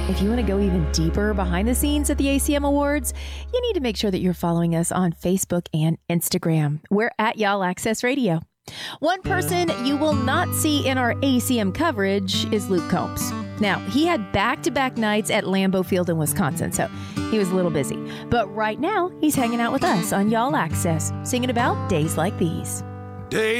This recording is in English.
If you want to go even deeper behind the scenes at the ACM Awards, you need to make sure that you're following us on Facebook and Instagram. We're at Y'all Access Radio. One person you will not see in our ACM coverage is Luke Combs. Now, he had back-to-back nights at Lambeau Field in Wisconsin, so he was a little busy. But right now, he's hanging out with us on Y'all Access, singing about days like these. Days